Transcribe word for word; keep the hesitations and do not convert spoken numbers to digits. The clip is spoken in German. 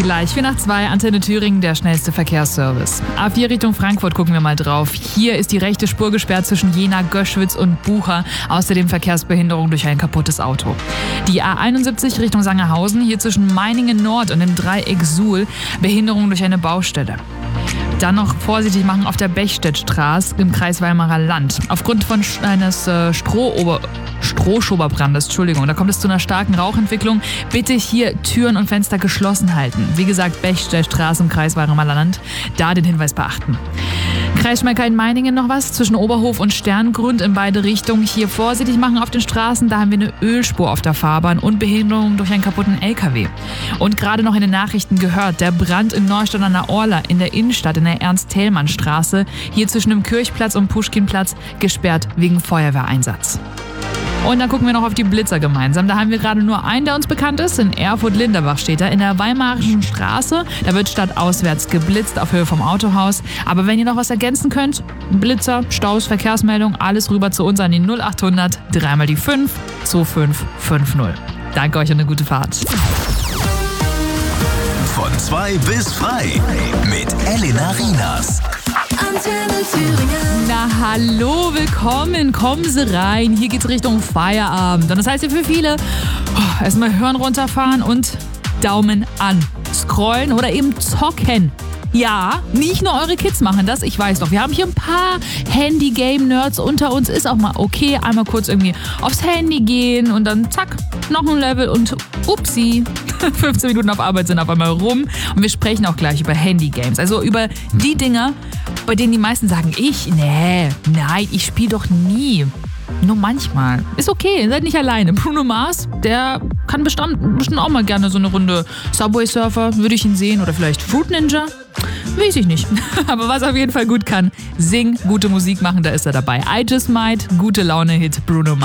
Gleich vier nach zwei, Antenne Thüringen, der schnellste Verkehrsservice. A vier Richtung Frankfurt gucken wir mal drauf. Hier ist die rechte Spur gesperrt zwischen Jena, Göschwitz und Bucha. Außerdem Verkehrsbehinderung durch ein kaputtes Auto. Die A einundsiebzig Richtung Sangerhausen, hier zwischen Meiningen Nord und dem Dreieck Suhl. Behinderung durch eine Baustelle. Dann noch vorsichtig machen auf der Bechstedtstraße im Kreis Weimarer Land. Aufgrund von eines äh, Strohober Strohschoberbrandes, Entschuldigung, da kommt es zu einer starken Rauchentwicklung. Bitte hier Türen und Fenster geschlossen halten. Wie gesagt, Bechstedtstraße im Kreis Weimarer Land, da den Hinweis beachten. Kreis Schmalkalden-Meiningen noch was zwischen Oberhof und Sterngrund in beide Richtungen. Hier vorsichtig machen auf den Straßen, da haben wir eine Ölspur auf der Fahrbahn und Behinderung durch einen kaputten L K W. Und gerade noch in den Nachrichten gehört, der Brand in Neustadt an der Orla in der Innenstadt in der Ernst-Thälmann-Straße, hier zwischen dem Kirchplatz und Puschkinplatz, gesperrt wegen Feuerwehreinsatz. Und dann gucken wir noch auf die Blitzer gemeinsam. Da haben wir gerade nur einen, der uns bekannt ist. In Erfurt-Linderbach steht er in der Weimarischen Straße. Da wird stadtauswärts geblitzt auf Höhe vom Autohaus. Aber wenn ihr noch was ergänzen könnt, Blitzer, Staus, Verkehrsmeldung, alles rüber zu uns an die null achthundert, dreimal die fünf, zwei fünf fünf null. Danke euch und eine gute Fahrt. Von zwei bis frei mit Elena Rienas. Antenne Thüringen. Na hallo, willkommen, kommen Sie rein. Hier geht's Richtung Feierabend. Und das heißt ja für viele, oh, erstmal Hören runterfahren und Daumen an. Scrollen oder eben zocken. Ja, nicht nur eure Kids machen das, ich weiß doch. Wir haben hier ein paar Handy-Game-Nerds unter uns. Ist auch mal okay, einmal kurz irgendwie aufs Handy gehen und dann zack, noch ein Level und upsi, fünfzehn Minuten auf Arbeit sind auf einmal rum. Und wir sprechen auch gleich über Handy-Games, also über die Dinger, bei denen die meisten sagen, ich, nee, nein, ich spiele doch nie. Nur manchmal. Ist okay, ihr seid nicht alleine. Bruno Mars, der kann bestimmt, bestimmt auch mal gerne so eine Runde Subway Surfer, würde ich ihn sehen. Oder vielleicht Fruit Ninja. Weiß ich nicht. Aber was er auf jeden Fall gut kann, singen, gute Musik machen, da ist er dabei. I Just Might, gute Laune-Hit, Bruno Mars.